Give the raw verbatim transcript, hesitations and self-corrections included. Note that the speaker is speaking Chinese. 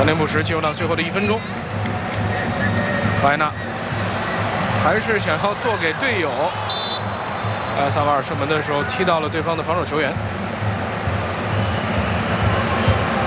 当年不时进入到最后的一分钟，白纳还是想要做给队友。埃萨瓦尔射门的时候踢到了对方的防守球员。